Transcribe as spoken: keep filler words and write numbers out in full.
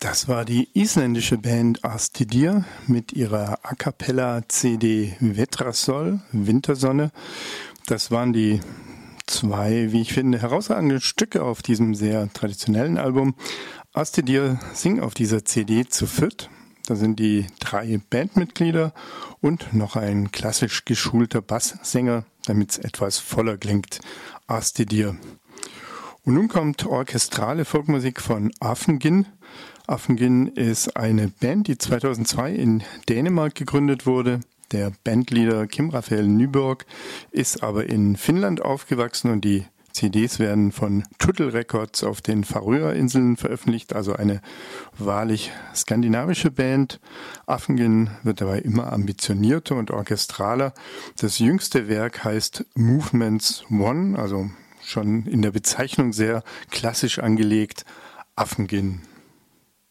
Das war die isländische Band Astidir mit ihrer A Cappella C D Vetrasol, Wintersonne. Das waren die zwei, wie ich finde, herausragende Stücke auf diesem sehr traditionellen Album. Astidir singen auf dieser C D zu viert. Da sind die drei Bandmitglieder und noch ein klassisch geschulter Basssänger, damit es etwas voller klingt. Astidir. Und nun kommt orchestrale Folkmusik von Afengin. Afengin ist eine Band, die zweitausendzwei in Dänemark gegründet wurde. Der Bandleader Kim Rafael Nyborg ist aber in Finnland aufgewachsen und die C Ds werden von Tuttle Records auf den Färöerinseln veröffentlicht, also eine wahrlich skandinavische Band. Afengin wird dabei immer ambitionierter und orchestraler. Das jüngste Werk heißt Movements One, also schon in der Bezeichnung sehr klassisch angelegt, Afengin.